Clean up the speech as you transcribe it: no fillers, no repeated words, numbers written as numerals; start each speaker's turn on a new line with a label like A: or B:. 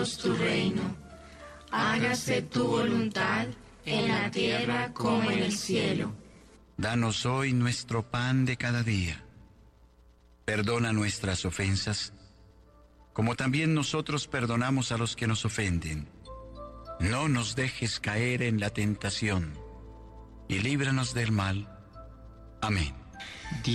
A: tu reino. Hágase tu voluntad en la tierra como en el cielo.
B: Danos hoy nuestro pan de cada día. Perdona nuestras ofensas, como también nosotros perdonamos a los que nos ofenden. No nos dejes caer en la tentación, y líbranos del mal. Amén.